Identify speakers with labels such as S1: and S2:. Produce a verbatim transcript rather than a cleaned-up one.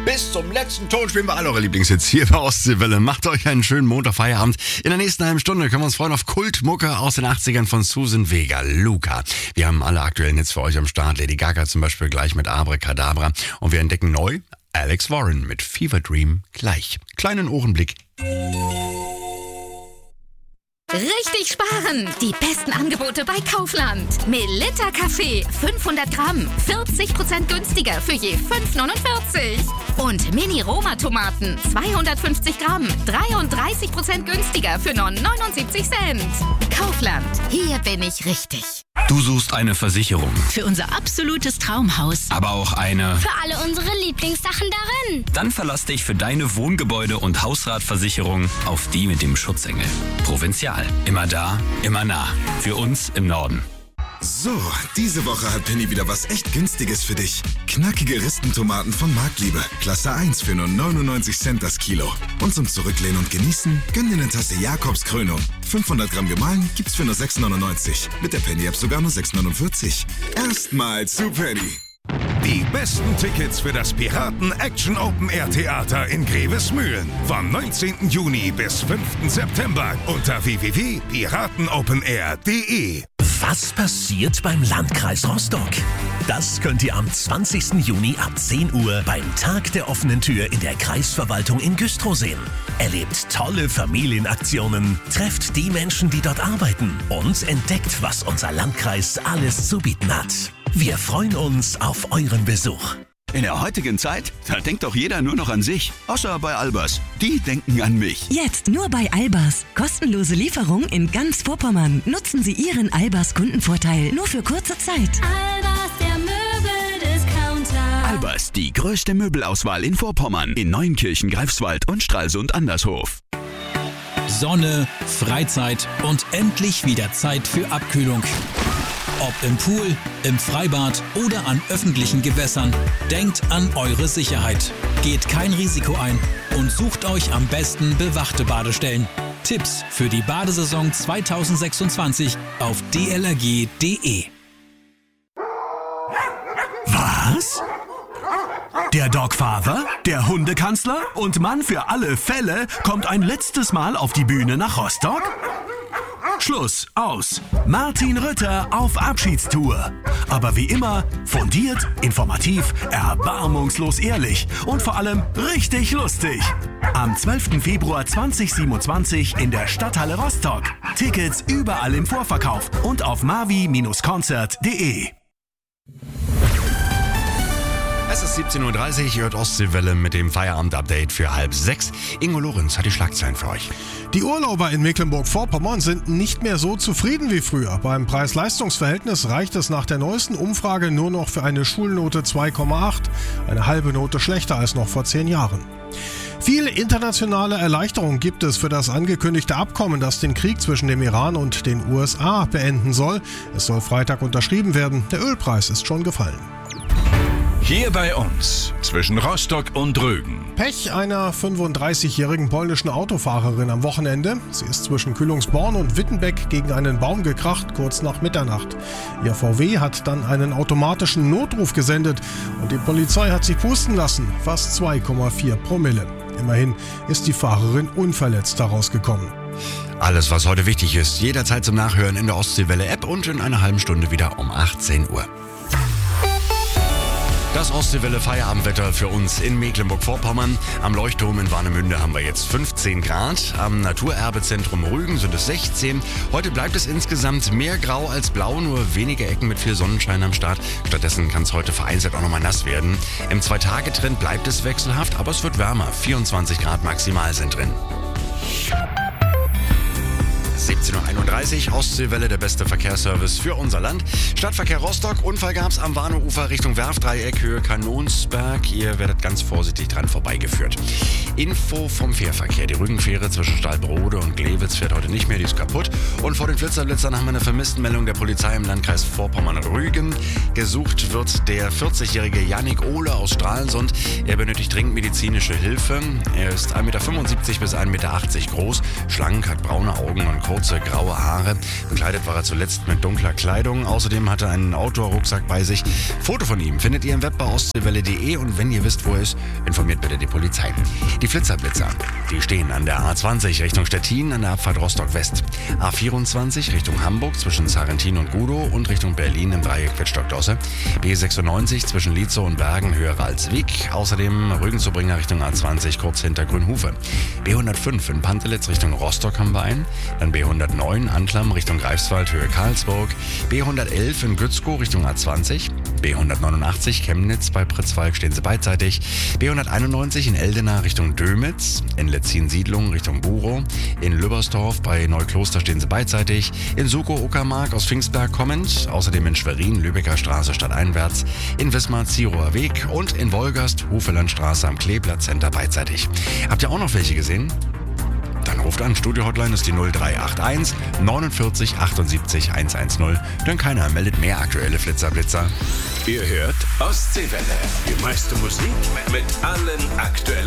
S1: Bis zum letzten Ton spielen wir alle eure Lieblingshits hier bei Ostseewelle. Macht euch einen schönen Montagfeierabend. In der nächsten halben Stunde können wir uns freuen auf Kultmucke aus den achtzigern von Susan Vega, Luca. Wir haben alle aktuellen Hits für euch am Start. Lady Gaga zum Beispiel gleich mit Abracadabra. Und wir entdecken neu Alex Warren mit Fever Dream gleich. Kleinen Ohrenblick.
S2: Richtig sparen! Die besten Angebote bei Kaufland. Melitta Kaffee fünfhundert Gramm, vierzig Prozent günstiger für je fünf neunundvierzig. Und Mini Roma Tomaten zweihundertfünfzig Gramm, dreiunddreißig Prozent günstiger für nur neunundsiebzig Cent. Kaufland, hier bin ich richtig.
S3: Du suchst eine Versicherung.
S4: Für unser absolutes Traumhaus.
S3: Aber auch eine...
S5: Für alle unsere Lieblingssachen darin.
S3: Dann verlass dich für deine Wohngebäude- und Hausratversicherung auf die mit dem Schutzengel. Provinzial. Immer da, immer nah. Für uns im Norden.
S6: So, diese Woche hat Penny wieder was echt Günstiges für dich. Knackige Ristentomaten von Marktliebe. Klasse eins für nur neunundneunzig Cent das Kilo. Und zum Zurücklehnen und Genießen, gönn dir eine Tasse Jakobs Krönung. fünfhundert Gramm gemahlen gibt's für nur sechs neunundneunzig. Mit der Penny-App sogar nur sechs neunundvierzig. Erstmal zu Penny.
S7: Die besten Tickets für das Piraten Action Open Air Theater in Grevesmühlen. Vom neunzehnten Juni bis fünften September unter w w w punkt piratenopenair punkt de.
S8: Was passiert beim Landkreis Rostock? Das könnt ihr am zwanzigsten Juni ab zehn Uhr beim Tag der offenen Tür in der Kreisverwaltung in Güstrow sehen. Erlebt tolle Familienaktionen, trefft die Menschen, die dort arbeiten und entdeckt, was unser Landkreis alles zu bieten hat. Wir freuen uns auf euren Besuch.
S9: In der heutigen Zeit, da denkt doch jeder nur noch an sich. Außer bei Albers. Die denken an mich.
S10: Jetzt nur bei Albers. Kostenlose Lieferung in ganz Vorpommern. Nutzen Sie Ihren Albers Kundenvorteil nur für kurze Zeit.
S5: Albers, der Möbeldiscounter.
S9: Albers, die größte Möbelauswahl in Vorpommern. In Neunkirchen, Greifswald und Stralsund Andershof.
S11: Sonne, Freizeit und endlich wieder Zeit für Abkühlung. Ob im Pool, im Freibad oder an öffentlichen Gewässern, denkt an eure Sicherheit. Geht kein Risiko ein und sucht euch am besten bewachte Badestellen. Tipps für die Badesaison zweitausendsechsundzwanzig auf d l r g punkt d e.
S8: Was? Der Dogfather, der Hundekanzler und Mann für alle Fälle kommt ein letztes Mal auf die Bühne nach Rostock? Schluss, aus. Martin Rütter auf Abschiedstour. Aber wie immer, fundiert, informativ, erbarmungslos ehrlich und vor allem richtig lustig. Am zwölften Februar zweitausendsiebenundzwanzig in der Stadthalle Rostock. Tickets überall im Vorverkauf und auf mavi Bindestrich konzert punkt de.
S1: Es ist siebzehn Uhr dreißig, ihr hört Ostseewelle mit dem Feierabend-Update für halb sechs. Ingo Lorenz hat die Schlagzeilen für euch.
S12: Die Urlauber in Mecklenburg-Vorpommern sind nicht mehr so zufrieden wie früher. Beim Preis-Leistungs-Verhältnis reicht es nach der neuesten Umfrage nur noch für eine Schulnote zwei Komma acht, eine halbe Note schlechter als noch vor zehn Jahren. Viel internationale Erleichterung gibt es für das angekündigte Abkommen, das den Krieg zwischen dem Iran und den U S A beenden soll. Es soll Freitag unterschrieben werden. Der Ölpreis ist schon gefallen.
S7: Hier bei uns, zwischen Rostock und Rügen.
S12: Pech einer fünfunddreißigjährigen polnischen Autofahrerin am Wochenende. Sie ist zwischen Kühlungsborn und Wittenbeck gegen einen Baum gekracht, kurz nach Mitternacht. Ihr V W hat dann einen automatischen Notruf gesendet und die Polizei hat sie pusten lassen, fast zwei Komma vier Promille. Immerhin ist die Fahrerin unverletzt herausgekommen.
S1: Alles, was heute wichtig ist, jederzeit zum Nachhören in der Ostseewelle-App und in einer halben Stunde wieder um achtzehn Uhr. Das Ostseewelle Feierabendwetter für uns in Mecklenburg-Vorpommern. Am Leuchtturm in Warnemünde haben wir jetzt fünfzehn Grad. Am Naturerbezentrum Rügen sind es sechzehn. Heute bleibt es insgesamt mehr grau als blau, nur wenige Ecken mit viel Sonnenschein am Start. Stattdessen kann es heute vereinzelt auch nochmal nass werden. Im Zwei-Tage-Trend bleibt es wechselhaft, aber es wird wärmer. vierundzwanzig Grad maximal sind drin. siebzehn Uhr einunddreißig, Ostseewelle, der beste Verkehrsservice für unser Land. Stadtverkehr Rostock, Unfall gab's am Warneufer Richtung Werftdreieck, Höhe Kanonsberg. Ihr werdet ganz vorsichtig dran vorbeigeführt. Info vom Fährverkehr. Die Rügenfähre zwischen Stalbrode und Glewitz fährt heute nicht mehr, die ist kaputt. Und vor den Flitzerblitzern haben wir eine Vermisstenmeldung der Polizei im Landkreis Vorpommern-Rügen. Gesucht wird der vierzigjährige Yannick Ohle aus Stralsund. Er benötigt dringend medizinische Hilfe. Er ist ein Meter fünfundsiebzig bis ein Meter achtzig groß, schlank, hat braune Augen und kurze kurze graue Haare. Bekleidet war er zuletzt mit dunkler Kleidung. Außerdem hatte er einen Outdoor-Rucksack bei sich. Foto von ihm findet ihr im Web bei ostseewelle punkt de und wenn ihr wisst, wo er ist, informiert bitte die Polizei. Die Flitzer-Blitzer, die stehen an der A zwanzig Richtung Stettin an der Abfahrt Rostock-West. A vierundzwanzig Richtung Hamburg zwischen Sarrentin und Gudow und Richtung Berlin im Dreieck Wittstock-Dosse. B sechsundneunzig zwischen Lietzow und Bergen höher als Wieg. Außerdem Rügen-zu-Bringer Richtung A zwanzig kurz hinter Grünhufe. B hundertfünf in Pantelitz Richtung Rostock am Bein. Dann B hundertneun Anklam Richtung Greifswald Höhe Karlsburg. B hundertelf in Gützkow Richtung A zwanzig. B hundertneunundachtzig Chemnitz bei Pritzwalk stehen sie beidseitig. B hunderteinundneunzig in Eldena Richtung Dömitz. In Letzin-Siedlung Richtung Burow. In Lübbersdorf bei Neukloster stehen sie beidseitig. In Sukow-Uckermark aus Pfingstberg kommend. Außerdem in Schwerin Lübecker Straße stadteinwärts. In Wismar Zierower Weg. Und in Wolgast Hufelandstraße am Kleeblatt Center beidseitig. Habt ihr auch noch welche gesehen? Dann ruft an. Studio-Hotline ist die null drei acht eins neunundvierzig achtundsiebzig hundertzehn. Denn keiner meldet mehr aktuelle Flitzer-Blitzer.
S13: Ihr hört Ostseewelle. Die meiste Musik mit allen aktuellen